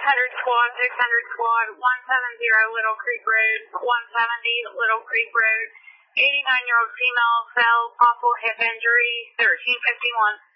squad, 600 squad, 170 Little Creek Road, 170 Little Creek Road, 89-year-old female fell, possible hip injury, 1351.